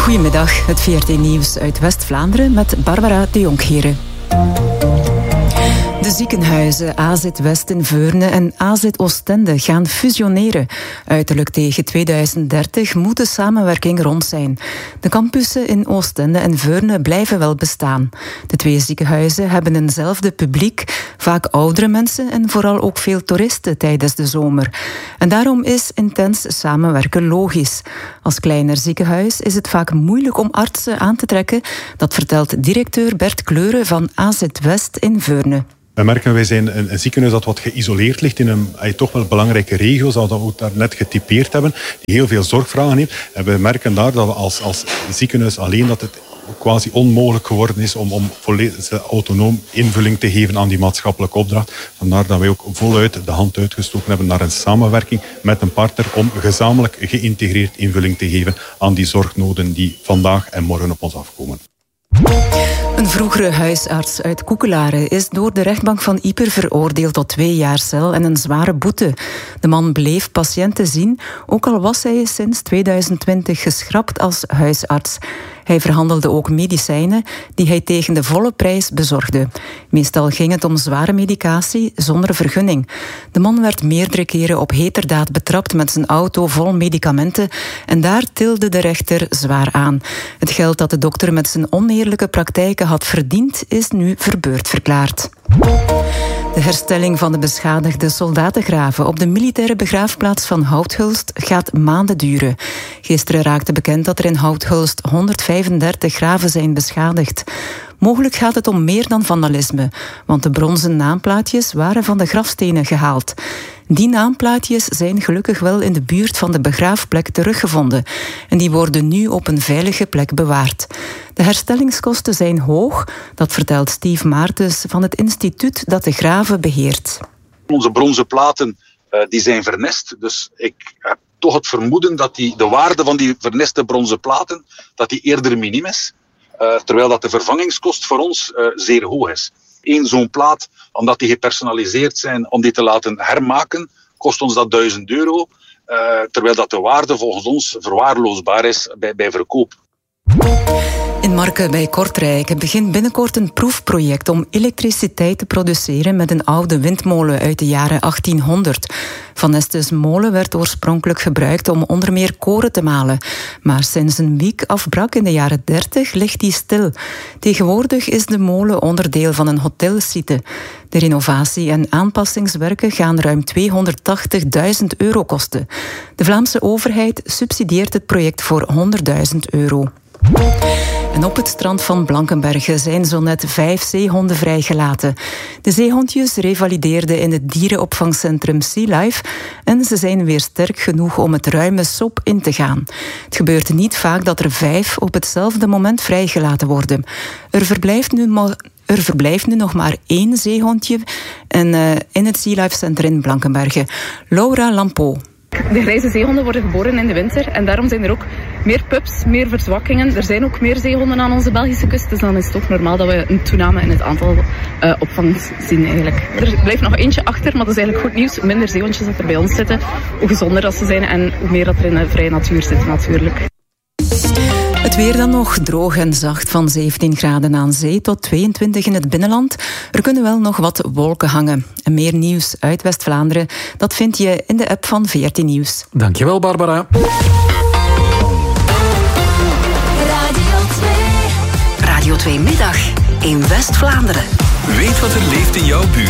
Goedemiddag, het VRT-nieuws uit West-Vlaanderen met Barbara de Jonkheren. De ziekenhuizen AZ West in Veurne en AZ Oostende gaan fusioneren. Uiterlijk tegen 2030 moet de samenwerking rond zijn. De campussen in Oostende en Veurne blijven wel bestaan. De twee ziekenhuizen hebben eenzelfde publiek, vaak oudere mensen en vooral ook veel toeristen tijdens de zomer. En daarom is intens samenwerken logisch. Als kleiner ziekenhuis is het vaak moeilijk om artsen aan te trekken. Dat vertelt directeur Bert Kleuren van AZ West in Veurne. We merken, wij zijn een ziekenhuis dat wat geïsoleerd ligt in een toch wel belangrijke regio, zoals we ook daar net getypeerd hebben, die heel veel zorgvragen heeft. En we merken daar dat we als ziekenhuis alleen dat het quasi onmogelijk geworden is om volledig autonoom invulling te geven aan die maatschappelijke opdracht. Vandaar dat wij ook voluit de hand uitgestoken hebben naar een samenwerking met een partner om gezamenlijk geïntegreerd invulling te geven aan die zorgnoden die vandaag en morgen op ons afkomen. Een vroegere huisarts uit Koekelaren is door de rechtbank van Ieper veroordeeld tot 2 jaar cel en een zware boete. De man bleef patiënten zien, ook al was hij sinds 2020 geschrapt als huisarts. Hij verhandelde ook medicijnen die hij tegen de volle prijs bezorgde. Meestal ging het om zware medicatie zonder vergunning. De man werd meerdere keren op heterdaad betrapt met zijn auto vol medicamenten en daar tilde de rechter zwaar aan. Het geld dat de dokter met zijn oneerlijke praktijken had verdiend is nu verbeurd verklaard. De herstelling van de beschadigde soldatengraven op de militaire begraafplaats van Houthulst gaat maanden duren. Gisteren raakte bekend dat er in Houthulst 135 graven zijn beschadigd. Mogelijk gaat het om meer dan vandalisme, want de bronzen naamplaatjes waren van de grafstenen gehaald. Die naamplaatjes zijn gelukkig wel in de buurt van de begraafplek teruggevonden en die worden nu op een veilige plek bewaard. De herstellingskosten zijn hoog, dat vertelt Steve Maartens van het instituut dat de graven beheert. Onze bronzen platen die zijn vernest, dus ik heb toch het vermoeden dat de waarde van die verneste bronzen platen dat die eerder miniem is. Terwijl dat de vervangingskost voor ons zeer hoog is. Eén zo'n plaat, omdat die gepersonaliseerd zijn, om die te laten hermaken, kost ons dat €1000. Terwijl dat de waarde volgens ons verwaarloosbaar is bij verkoop. In Marken bij Kortrijk begint binnenkort een proefproject om elektriciteit te produceren met een oude windmolen uit de jaren 1800. Van Estes molen werd oorspronkelijk gebruikt om onder meer koren te malen. Maar sinds een wiek afbrak in de jaren 30 ligt die stil. Tegenwoordig is de molen onderdeel van een hotelsite. De renovatie- en aanpassingswerken gaan ruim €280.000 kosten. De Vlaamse overheid subsidieert het project voor €100.000. En op het strand van Blankenberge zijn zo net 5 zeehonden vrijgelaten. De zeehondjes revalideerden in het dierenopvangcentrum Sea Life en ze zijn weer sterk genoeg om het ruime sop in te gaan. Het gebeurt niet vaak dat er 5 op hetzelfde moment vrijgelaten worden. Er verblijft nu nog maar 1 zeehondje in het Sea Life Center in Blankenberge. Laura Lampo. De grijze zeehonden worden geboren in de winter en daarom zijn er ook meer pups, meer verzwakkingen. Er zijn ook meer zeehonden aan onze Belgische kust, dus dan is het ook normaal dat we een toename in het aantal opvangs zien eigenlijk. Er blijft nog eentje achter, maar dat is eigenlijk goed nieuws. Hoe minder zeehondjes dat er bij ons zitten, hoe gezonder dat ze zijn en hoe meer dat er in de vrije natuur zit natuurlijk. Het weer dan nog droog en zacht van 17 graden aan zee tot 22 in het binnenland. Er kunnen wel nog wat wolken hangen. En meer nieuws uit West-Vlaanderen, dat vind je in de app van VRT Nieuws. Dankjewel, Barbara. Radio 2 Middag in West-Vlaanderen. Weet wat er leeft in jouw buurt.